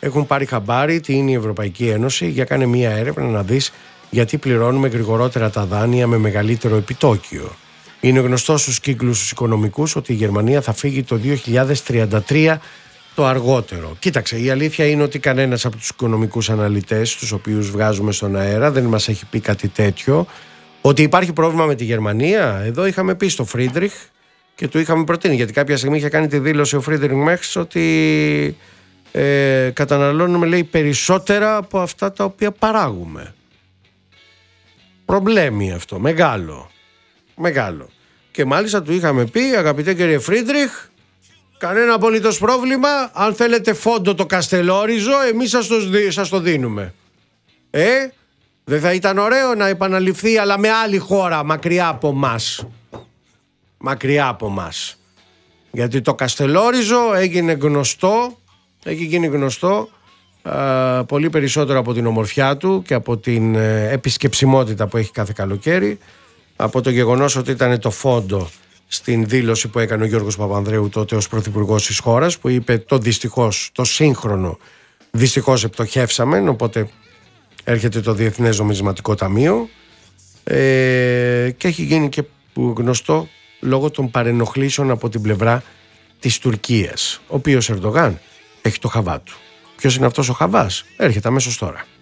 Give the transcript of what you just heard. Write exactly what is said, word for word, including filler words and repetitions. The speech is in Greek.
έχουν πάρει χαμπάρι τι είναι η Ευρωπαϊκή Ένωση για κάνε μία έρευνα να δεις γιατί πληρώνουμε γρηγορότερα τα δάνεια με μεγαλύτερο επιτόκιο. Είναι γνωστό στους κύκλους τους οικονομικούς ότι η Γερμανία θα φύγει το δύο χιλιάδες τριάντα τρία το αργότερο. Κοίταξε, η αλήθεια είναι ότι κανένας από τους οικονομικούς αναλυτές τους οποίους βγάζουμε στον αέρα δεν μας έχει πει κάτι τέτοιο. Ότι υπάρχει πρόβλημα με τη Γερμανία, εδώ είχαμε πει στο Φρίντριχ και του είχαμε προτείνει, γιατί κάποια στιγμή είχε κάνει τη δήλωση ο Φρίντριχ Μέρξ ότι ε, καταναλώνουμε, λέει, περισσότερα από αυτά τα οποία παράγουμε. Προβλέμι αυτό, μεγάλο. Μεγάλο. Και μάλιστα του είχαμε πει, αγαπητέ κύριε Φρίντριχ, κανένα απολύτως πρόβλημα, αν θέλετε φόντο το Καστελόριζο, εμείς σας το, σας το δίνουμε. Ε, δεν θα ήταν ωραίο να επαναληφθεί, αλλά με άλλη χώρα, μακριά από μας. Μακριά από μας. Γιατί το Καστελόριζο έγινε γνωστό, έχει γίνει γνωστό α, πολύ περισσότερο από την ομορφιά του και από την ε, επισκεψιμότητα που έχει κάθε καλοκαίρι, από το γεγονός ότι ήταν το φόντο στην δήλωση που έκανε ο Γιώργος Παπανδρέου τότε ως πρωθυπουργός της χώρας, που είπε το δυστυχώς, το σύγχρονο δυστυχώς επτοχεύσαμε, οπότε έρχεται το Διεθνές Νομισματικό Ταμείο ε, και έχει γίνει και γνωστό λόγω των παρενοχλήσεων από την πλευρά της Τουρκίας, ο οποίος Ερντογάν έχει το χαβά του. Ποιος είναι αυτός ο χαβάς? Έρχεται αμέσως τώρα.